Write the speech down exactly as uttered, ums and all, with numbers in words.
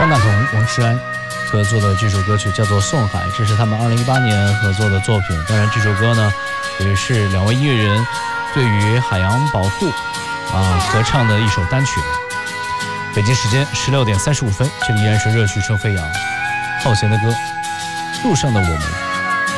大同、王诗安合作的这首歌曲叫做《送海》，这是他们二零一八年合作的作品。当然，这首歌呢，也是两位音乐人对于海洋保护啊合唱的一首单曲。北京时间十六点三十五分，这里依然是热曲声飞扬，浩贤的歌《路上的我们》。